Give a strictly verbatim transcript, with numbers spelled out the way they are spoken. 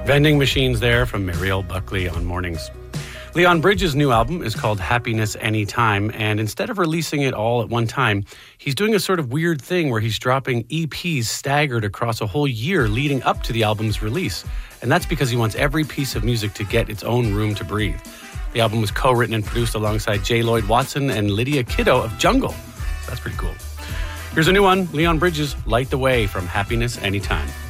Vending machines there from Mariel Buckley on Mornings. Leon Bridges' new album is called Happiness Anytime, and instead of releasing it all at one time, he's doing a sort of weird thing where he's dropping E Ps staggered across a whole year leading up to the album's release. And that's because he wants every piece of music to get its own room to breathe. The album was co-written and produced alongside J. Lloyd Watson and Lydia Kiddo of Jungle. So that's pretty cool. Here's a new one, Leon Bridges, Light the Way from Happiness Anytime.